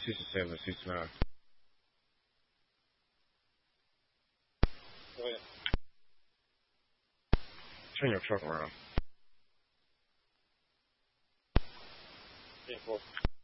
67, 69. Go ahead. Turn your truck around. 10-4.